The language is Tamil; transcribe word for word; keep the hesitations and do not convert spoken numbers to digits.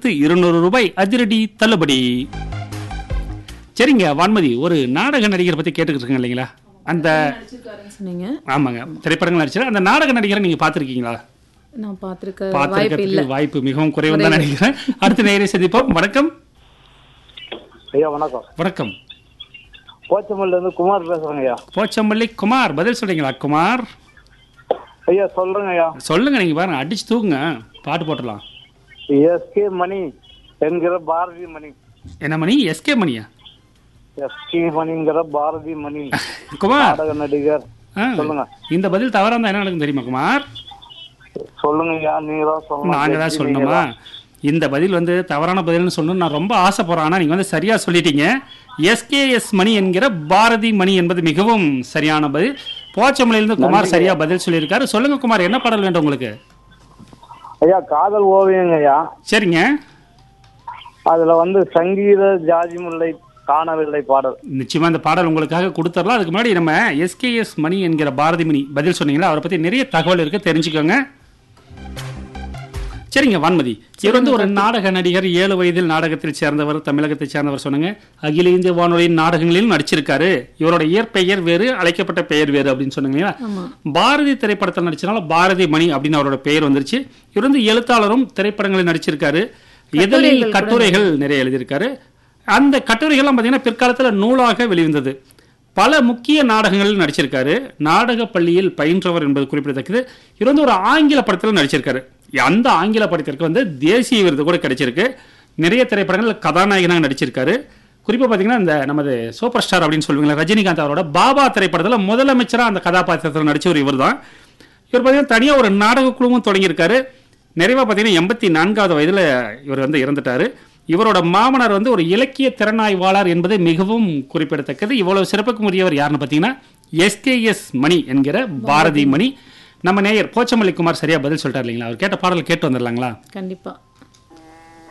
ஆயிரத்து இருநூறு ரூபாய் அதிரடி தள்ளுபடி. சரிங்க வான்மதி, ஒரு நாடக நடிகரை பத்தி கேட்டுக்கிட்டு இருக்கீங்க இல்லைங்களா? அந்த ஆமாங்க, திரைப்படங்கள் நடிச்சாரு. அந்த நாடக நடிகரை நீங்க பாத்திருக்கீங்களா? நான் பாத்திருக்க பாத்திருக்கிறதுக்கு வாய்ப்பு மிகவும் குறைவு தான் நினைக்கிறேன். அடுத்த நேரை சந்திப்போம். வணக்கம். ஐயா வணக்கம். வணக்கம். போச்சம்பள்ளில இருந்து குமார் பேசுறேங்க ஐயா. போச்சம்பள்ளி குமார், பதில் சொல்றீங்களா குமார்? ஐயா சொல்றேங்க ஐயா. சொல்லுங்க, நீங்க பாருங்க, அடிச்சு தூக்குங்க, பாட்டு போட்டுடலாம். எஸ்கே மணி என்கிற பாரதி மணி. என்ன மணி? எஸ்கே மணியா? எஸ்கே மணிங்கிற பாரதி மணி குமார் நாடக நடிகர். சொல்லுங்க. இந்த பதில் தவறா இருந்தா என்ன நடக்கும் தெரியுமா குமார்? சொல்லுங்க ஐயா, நீங்க தான் சொல்லணும். நாங்க தான் சொல்லணுமா? இந்த பதில் வந்து தவறான பதில்னு சொல்லணும்னு நான் ரொம்ப ஆசைப்படுறேன். ஆனா நீங்க வந்து சரியா சொல்லிட்டீங்க. எஸ்கேஎஸ் மணி என்கிற பாரதி மணி என்பது மிகவும் சரியான பதில். போச்சமலையிலிருந்து குமார் சரியா பதில் சொல்லியிருக்காரு. சொல்லுங்க குமார், என்ன பாடல் வேண்டும் உங்களுக்கு? ஐயா காதல் ஓவியங்க ஐயா. சரிங்க. அதுல வந்து சங்கீத ஜாதி முல்லை காணவில்லை பாடல். நிச்சயமா இந்த பாடல் உங்களுக்காக கொடுத்துடலாம். அதுக்கு முன்னாடி நம்ம எஸ்கேஎஸ் மணி என்கிற பாரதி மணி பதில் சொன்னீங்களா, அவரை பத்தி நிறைய தகவல் இருக்கு, தெரிஞ்சுக்கோங்க. சரிங்க வான்மதி, இவர் வந்து ஒரு நாடக நடிகர். ஏழு வயதில் நாடகத்தில் சேர்ந்தவர், தமிழகத்தை சேர்ந்தவர் சொன்னாங்க. அகில இந்திய வானொலியின் நாடகங்களிலும் நடிச்சிருக்காரு. இவரோட இயற்பெயர் வேறு, அழைக்கப்பட்ட பெயர் வேறு அப்படின்னு சொன்னீங்களா? பாரதி திரைப்படத்தில் நடிச்சனால பாரதி மணி அப்படின்னு அவரோட பெயர் வந்துருச்சு. இவர் வந்து எழுத்தாளரும் திரைப்படங்களில் நடிச்சிருக்காரு. இதழில் கட்டுரைகள் நிறைய எழுதியிருக்காரு. அந்த கட்டுரைகள்லாம் பார்த்தீங்கன்னா பிற்காலத்தில் நூலாக வெளிவந்தது. பல முக்கிய நாடகங்களில் நடிச்சிருக்காரு. நாடக பள்ளியில் பயின்றவர் என்பது குறிப்பிடத்தக்கது. இவர் வந்து ஒரு ஆங்கில படத்தில் நடிச்சிருக்காரு. அந்த ஆங்கில படத்திற்கு வந்து தேசிய விருது கூட கிடைச்சிருக்கு. நிறைய திரைப்படங்கள் கதாநாயகனாக நடிச்சிருக்காரு. குறிப்பாக பார்த்தீங்கன்னா இந்த நமது சூப்பர் ஸ்டார் அப்படின்னு சொல்லுவீங்களா, ரஜினிகாந்த் அவரோட பாபா திரைப்படத்தில் முதலமைச்சராக அந்த கதாபாத்திரத்தில் நடிச்சவர் இவர் தான். இவர் பார்த்தீங்கன்னா தனியாக ஒரு நாடக குழுவும் தொடங்கியிருக்காரு. நிறைவாக பார்த்தீங்கன்னா எண்பத்தி நான்காவது வயதில் இவர் வந்து இறந்துட்டாரு. இவரோட மாமனார் வந்து ஒரு இலக்கிய திறனாய்வாளர் என்பது மிகவும் குறிப்பிடத்தக்கது. இவ்வளவு சிறப்புக்கு உரியவர் யாருன்னு பார்த்தீங்கன்னா எஸ்கேஎஸ் மணி என்கிற பாரதி மணி. நம்ம நேயர் போச்சமல்லி குமார் சரியா பதில் சொல்லிட்டார் இல்லைங்களா? அவர் கேட்ட பாடல் கேட்டு வந்துடலாங்களா? கண்டிப்பா.